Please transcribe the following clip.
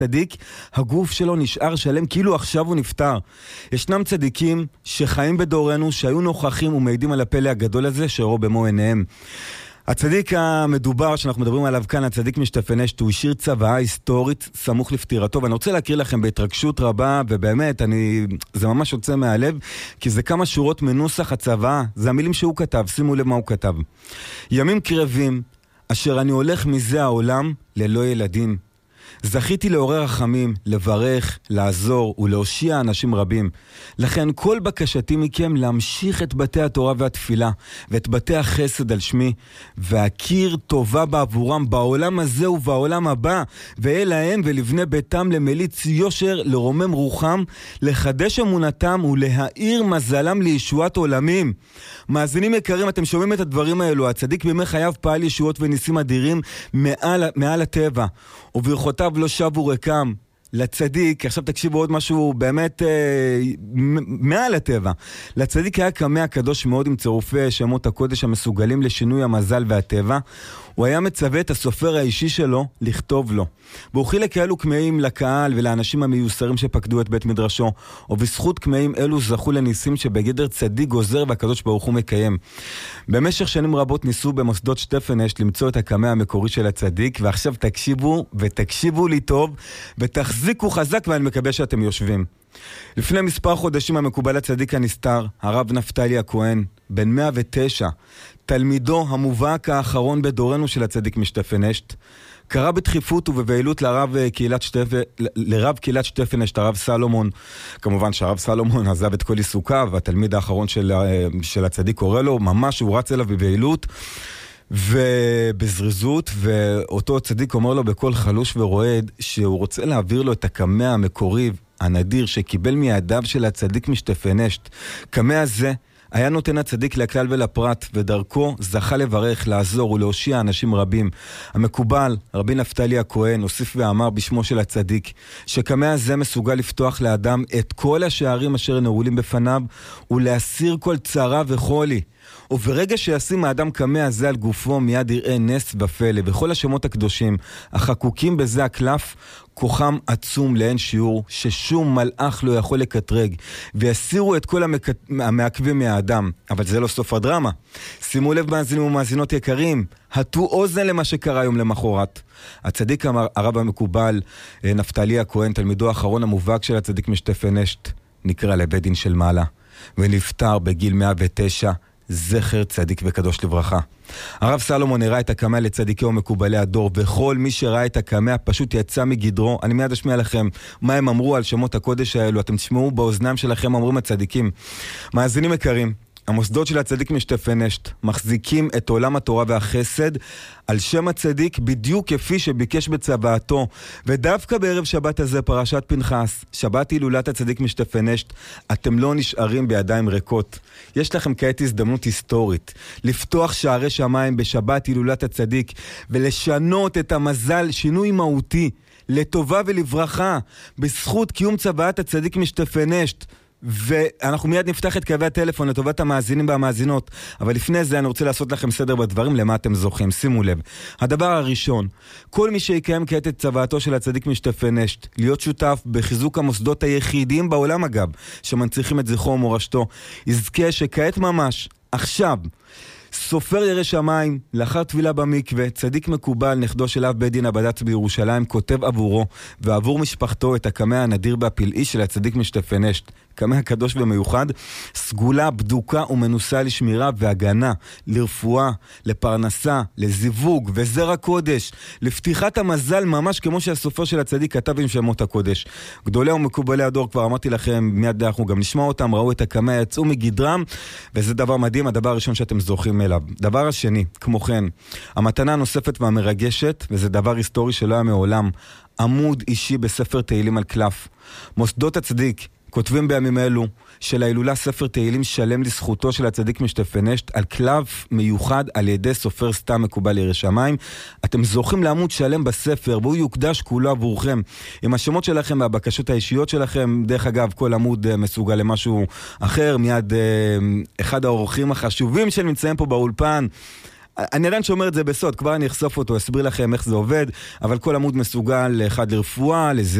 צדיק, הגוף שלו נשאר שלם כאילו עכשיו הוא נפטר. ישנם צדיקים שחיים בדורנו, שהיו נוכחים ומעידים על הפלא הגדול הזה שראו במו עיניהם. הצדיק המדובר שאנחנו מדברים עליו כאן, הצדיק משתפן אשת, הוא השאיר צוואה היסטורית סמוך לפטירתו, ואני רוצה להקריא לכם בהתרגשות רבה, ובאמת זה ממש יוצא מהלב, כי זה כמה שורות מנוסח הצוואה, זה המילים שהוא כתב, שימו לב מה הוא כתב. ימים קרבים, אשר אני הולך מזה העולם ללא ילדים. זכיתי לעורר רחמים, לברך, לעזור ולהושיע אנשים רבים. לכן כל בקשתי מכם להמשיך את בתי התורה והתפילה ואת בתי החסד על שמי, והכיר טובה בעבורם בעולם הזה ובעולם הבא, ואל להם ולבני ביתם למליץ יושר, לרומם רוחם, לחדש אמונתם ולהאיר מזלם לישועת עולמים. מאזינים יקרים, אתם שומעים את הדברים האלו. הצדיק בימי חייו פעל ישועות וניסים אדירים מעל הטבע, וברכותיו לא שבו ריקם. לצדיק, עכשיו תקשיבו עוד משהו באמת מעל הטבע. לצדיק היה קמע הקדוש מאוד עם צירופי שמות הקודש המסוגלים לשינוי המזל והטבע. הוא היה מצווה את הסופר האישי שלו לכתוב לו. והוא חילק אלו קמעים לקהל ולאנשים המיוסרים שפקדו את בית מדרשו, ובזכות קמעים אלו זכו לניסים שבגדר צדיק גוזר והקדוש ברוך הוא מקיים. במשך שנים רבות ניסו במוסדות שטפן אשת למצוא את הקמע המקורי של הצדיק, ועכשיו תקשיבו ותקשיבו לי טוב ותחזיקו חזק, ואני מקווה שאתם יושבים. לפני מספר חודשים המקובל הצדיק הנסתר, הרב נפתלי הכהן, בן 109, תלמידו המובהק האחרון בדורנו של הצדיק משתפן אשת, קרא בדחיפות ובבעילות לרב קהילת שטפן אשת, הרב סלומון. כמובן שהרב סלומון עזב את כל עיסוקיו, והתלמיד האחרון של הצדיק קורא לו, ממש הוא רץ אליו בבעילות ובזריזות, ואותו צדיק אומר לו בכל חלוש ורועד שהוא רוצה להעביר לו את הקמע המקורי הנדיר שקיבל מידיו של הצדיק משתפן אשת. קמע הזה היה נותן הצדיק לכלל ולפרט, ודרכו זכה לברך, לעזור ולהושיע אנשים רבים. המקובל, רבי נפתלי הכהן, הוסיף ואמר בשמו של הצדיק, שקמע הזה מסוגל לפתוח לאדם את כל השערים אשר נעולים בפניו, ולהסיר כל צרה וחולי. וברגע שישים האדם קמע הזה על גופו, מיד יראה נס ופלא, וכל השמות הקדושים החקוקים בזה הקלף, כוחם עצום לאין שיעור, ששום מלאך לא יכול לקטרג, ויסירו את כל המעכבים מהאדם. אבל זה לא סוף הדרמה. שימו לב מאזינים ומאזינות יקרים, הטו אוזן למה שקרה יום למחרת. הצדיק הרב המקובל, נפתלי הכהן, תלמידו האחרון המובהק של הצדיק משתפן אשת, נקרא לבית דין של מעלה, ונפטר בגיל 109, זכר צדיק וקדוש לברכה. הרב סלומון הראה את הקמע לצדיקי ומקובלי הדור, וכל מי שראה את הקמע פשוט יצא מגדרו. אני מיד אשמיע לכם מה הם אמרו על שמות הקודש האלו, אתם תשמעו באוזנם שלכם אמרים הצדיקים. מאזינים יקרים, המוסדות של הצדיק משתפן אשת מחזיקים את עולם התורה והחסד על שם הצדיק בדיוק כפי שביקש בצוואתו, ודווקא בערב שבת הזה, פרשת פנחס, שבת הילולת הצדיק משתפן אשת, אתם לא נשארים בידיים ריקות. יש לכם כעת הזדמנות היסטורית לפתוח שערי שמיים בשבת הילולת הצדיק ולשנות את המזל שינוי מהותי לטובה ולברכה בזכות קיום צוואת הצדיק משתפן אשת. ואנחנו מיד נפתח את קווי הטלפון לטובת המאזינים והמאזינות, אבל לפני זה אני רוצה לעשות לכם סדר בדברים למה אתם זוכים. שימו לב, הדבר הראשון, כל מי שיקיים כעת את צוואתו של הצדיק משתפן אשת, להיות שותף בחיזוק המוסדות היחידים בעולם אגב שמנציחים את זכרו ומורשתו, יזכה שכעת ממש עכשיו סופר ירא שמיים, לאחר טבילה במקווה, צדיק מקובל, נכדו של אב בית דין הבד"ץ בירושלים, כותב עבורו ועבור משפחתו את הקמע הנדיר והפלאי של הצדיק משתפן אשת, קמע קדוש ומיוחד, סגולה, בדוקה ומנוסה לשמירה והגנה, לרפואה, לפרנסה, לזיווג וזרע קודש, לפתיחת המזל, ממש כמו שהסופר של הצדיק כתב עם שמות הקודש. גדולי ומקובלי הדור, כבר אמרתי לכם, מיד אנחנו גם נשמע אותם, ראו את הקמע, יצאו מגדרם, וזה דבר מדהים, הדבר הראשון שאתם זוכים אליו. דבר השני, כמו כן, המתנה הנוספת והמרגשת, וזה דבר היסטורי שלא היה מעולם, עמוד אישי בספר תהילים על קלף. מוסדות הצדיק כותבים בימים אלו של ההילולה ספר תהילים שלם לזכותו של הצדיק משתפן אשת על קלף מיוחד על ידי סופר סתם מקובל ירא שמיים. אתם זוכים לעמוד שלם בספר, והוא יוקדש כולו עבורכם עם השמות שלכם והבקשות האישיות שלכם. דרך אגב, כל עמוד מסוגל למשהו אחר. מיד אחד האורחים החשובים שנמצאים פה באולפן, אני עדיין שומר את זה בסוד, כבר אני אחשוף אותו, אסביר לכם איך זה עובד, אבל כל עמוד מסוגל, אחד לרפואה,